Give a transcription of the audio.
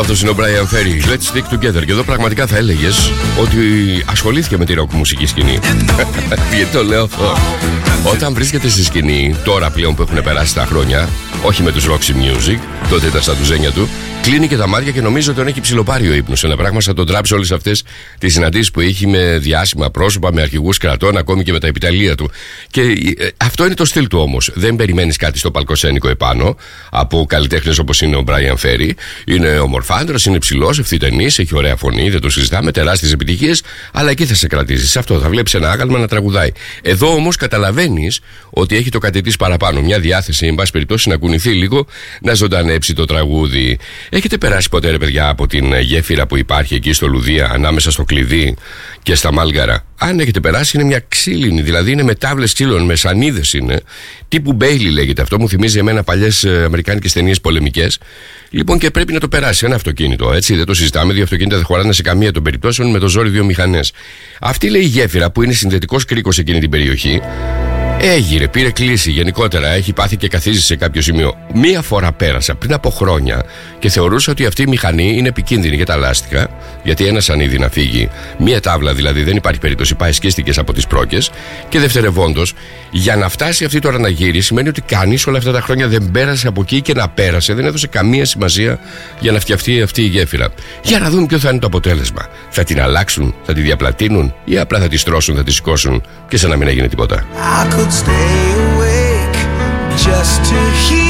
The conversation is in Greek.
Αυτός είναι ο Brian Ferry. Let's stick together. Και εδώ πραγματικά θα έλεγες ότι ασχολήθηκε με τη ροκ μουσική σκηνή. Γιατί το λέω αυτό? Όταν βρίσκεται στη σκηνή, τώρα πλέον που έχουν περάσει τα χρόνια, όχι με τους Roxy Music, τότε ήταν στα τουζένια του, κλείνει και τα μάτια και νομίζω ότι τον έχει ψιλοπάρει ο ύπνος. Ένα πράγμα σαν τον τράψει όλες αυτές τις συναντήσεις που έχει με διάσημα πρόσωπα, με αρχηγούς κρατών, ακόμη και με τα επιτελεία του. Και αυτό είναι το στυλ του όμως. Δεν περιμένεις κάτι στο παλκοσένικο επάνω από καλλιτέχνες όπως είναι ο Brian Ferry. Είναι ομορφάντρας, είναι ψηλός, ευθυτενής, έχει ωραία φωνή, δεν το συζητάμε, τεράστιες επιτυχίες, αλλά εκεί θα σε κρατήσει. Σε αυτό θα βλέπεις ένα άγαλμα να τραγουδάει. Εδώ όμως καταλαβαίνεις ότι έχει το κάτι της παραπάνω. Μια διάθεση, εν πάση περιπτώσει, να κουνηθεί λίγο, να ζωντανέψει το τραγούδι. Έχετε περάσει ποτέ, ρε παιδιά, από την γέφυρα που υπάρχει εκεί στο Λουδία, ανάμεσα στο Κλειδί και στα Μάλγαρα? Αν έχετε περάσει, είναι μια ξύλινη, δηλαδή είναι με τάβλες ξύλων, με σανίδες είναι. Τύπου Μπέιλι λέγεται αυτό, μου θυμίζει εμένα παλιές αμερικάνικες ταινίες πολεμικές. Λοιπόν, και πρέπει να το περάσει ένα αυτοκίνητο, έτσι. Δεν το συζητάμε, δύο αυτοκίνητα δεν χωράνε σε καμία των περιπτώσεων, με το ζόρι δύο μηχανές. Αυτή λέει η γέφυρα που είναι συνδετικός κρίκος σε εκείνη την περιοχή. Έγειρε, πήρε κλίση γενικότερα, έχει πάθει και καθίζει σε κάποιο σημείο. Μία φορά πέρασα πριν από χρόνια και θεωρούσα ότι αυτή η μηχανή είναι επικίνδυνη για τα λάστιχα, γιατί ένα σανίδι να φύγει, μία τάβλα δηλαδή δεν υπάρχει περίπτωση, πάει σκίστηκες από τις πρόκες. Και δευτερευόντως, για να φτάσει αυτή τώρα να γύρει, σημαίνει ότι κανείς όλα αυτά τα χρόνια δεν πέρασε από εκεί, και να πέρασε δεν έδωσε καμία σημασία για να φτιαχτεί αυτή η γέφυρα. Για να δούμε ποιο θα είναι το αποτέλεσμα. Θα την αλλάξουν, θα τη διαπλατείνουν, ή απλά θα τη στρώσουν, θα τη σηκώσουν και σαν να μην έγινε τίποτα. Stay awake just to hear